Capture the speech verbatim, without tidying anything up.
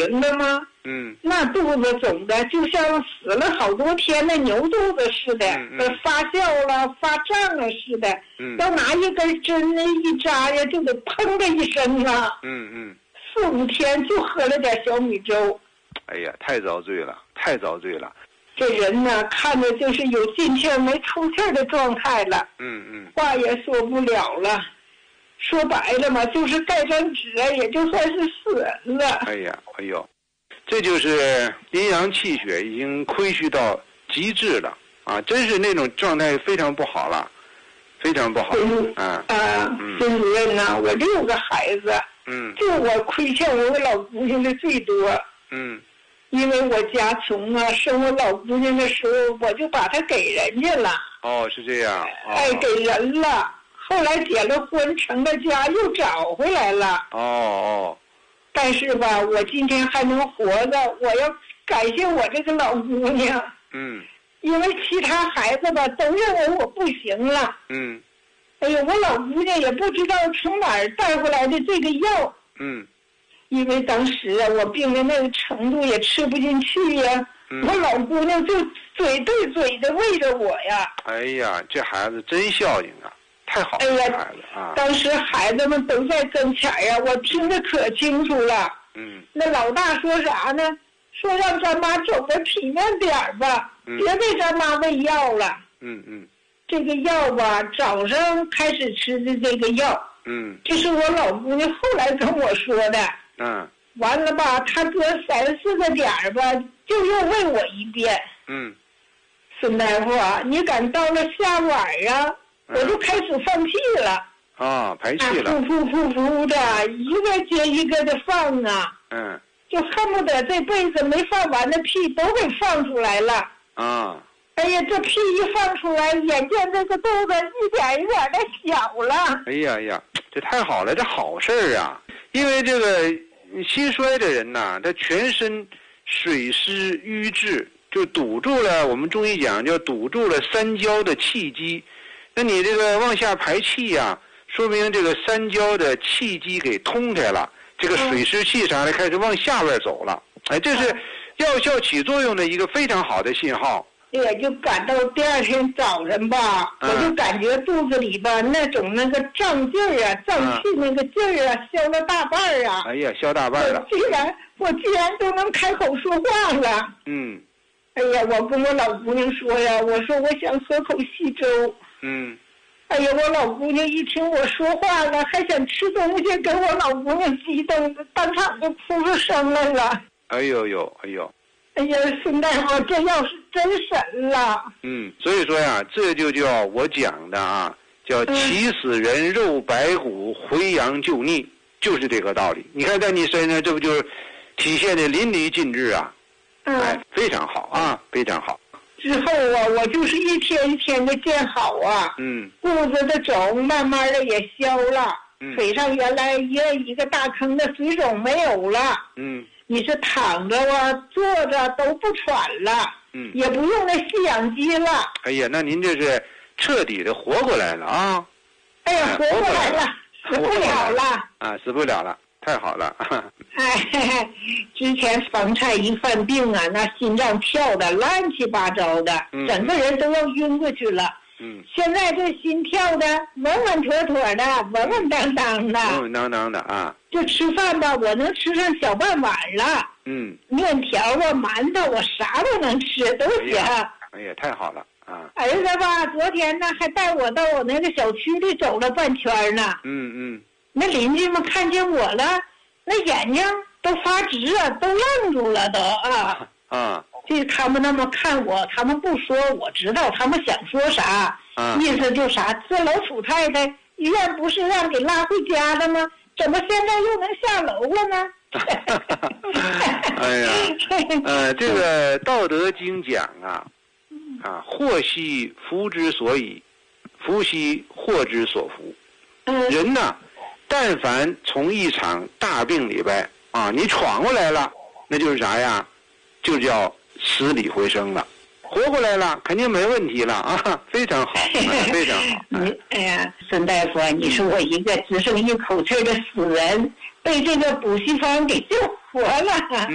人了吗？ 嗯， 那肚子肿的就像死了好多天的牛肚子似的， 嗯嗯、 发酵了、发胀了似的。 嗯， 要拿一根针呢一扎呀，就得砰的一声啊。 嗯嗯， 四五天就喝了点小米粥。 哎呀，太遭罪了，太遭罪了。 这人呢，看着就是有进气儿没出气儿的状态了。 嗯嗯， 话也说不了了。说白了嘛，就是盖张纸，也就算是死人了。 哎呀，哎呦，这就是阴阳气血已经亏虚到极致了啊！真是那种状态非常不好了，非常不好。 嗯啊啊，孙主任呐，我六个孩子， 嗯， 就我亏欠我老姑娘的最多。 嗯， 因为我家穷啊，生我老姑娘的时候，我就把她给人家了。 哦，是这样。哦、 哎，给人了。后来结了婚，成了家，又找回来了。 哦哦。 但是吧，我今天还能活着，我要感谢我这个老姑娘。 嗯。 因为其他孩子吧，都认为我不行了。 嗯。 哎呦，我老姑娘也不知道从哪儿带回来的这个药。 嗯。 因为当时啊，我病的那个程度也吃不进去呀、啊嗯。 我老姑娘就嘴对嘴的喂着我呀。 哎呀，这孩子真孝敬啊！太好了， 哎呀， 孩子啊！ 当时孩子们都在跟前呀，我听得可清楚了。 嗯。 那老大说啥呢？说让咱妈走的体面点儿吧， 嗯、 别给咱妈喂药了。 嗯嗯。 这个药吧，早上开始吃的这个药。 嗯。 这是我老姑娘后来跟我说的。 嗯。 完了吧，她隔三四个点儿吧，就又喂我一遍。 嗯。 孙大夫啊，你敢到了下晚啊？我就开始放屁了啊，排气了， 噗噗噗噗的，一个接一个的放啊， 嗯， 就恨不得这辈子没放完的屁都给放出来了啊！ 哎呀，这屁一放出来，眼见这个肚子一点一点的小了。 哎呀呀，这太好了，这好事儿啊！因为这个心衰的人呐，他全身水湿瘀滞，就堵住了。我们中医讲叫堵住了三焦的气机。那你这个往下排气呀、啊，说明这个三焦的气机给通开了，这个水湿气啥的开始往下边走了。哎，这是药效起作用的一个非常好的信号。 也就赶到第二天早晨吧，嗯、我就感觉肚子里吧那种那个胀劲儿啊，胀气那个劲儿啊，消了大半儿啊。 哎呀，消大半了。 我居然我居然都能开口说话了。 嗯。 哎呀，我跟我老姑娘说呀，我说我想喝口稀粥。 嗯， 哎呀，我老姑娘一听我说话了，还想吃东西，给我老姑娘激动的当场就哭出声来了。 哎呦呦，哎呦！ 哎呀，孙大夫，这药是真神了。 嗯，所以说呀，这就叫我讲的啊，叫起死人肉白骨，回阳救逆，就是这个道理。你看在你身上，这不就是体现的淋漓尽致啊？ 嗯， 哎，非常好啊，非常好。 之后啊，我就是一天一天的见好啊， 嗯， 肚子的肿慢慢的也消了， 嗯， 腿上原来一个一个大坑的水肿没有了， 嗯， 你是躺着啊坐着都不喘了， 嗯， 也不用那吸氧机了。 哎呀，那您这是彻底的活过来了啊！ 哎呀，活过来了，死不了了啊，死不了了。太好了！ 哎，之前房菜一犯病啊，那心脏跳的乱七八糟的， 嗯、 整个人都要晕过去了。 嗯， 现在这心跳的稳稳妥妥的，稳稳当当的， 稳稳当当的啊。 就吃饭吧，我能吃上小半碗了。 嗯， 面条啊，馒头，我啥都能吃，都行。 哎呀，哎呀，太好了啊！ 儿子吧，昨天呢还带我到我那个小区里走了半圈呢。 嗯嗯。 那邻居们看见我了，那眼睛都发直啊，都愣住了都啊啊！ 这他们那么看我，他们不说，我知道他们想说啥， 啊、 意思就啥，这老楚太太医院不是让给拉回家的吗？怎么现在又能下楼了呢？ 哎呀，呃，这个《道德经》讲啊，啊，祸兮福之所以，福兮祸之所伏。 嗯、 人呢？但凡从一场大病里边啊，你闯过来了，那就是啥呀？就叫死里回生了，活过来了，肯定没问题了啊！非常好，非常好。 你哎呀，孙大夫，你说我一个只剩一口气的死人，被这个补习方给救活了。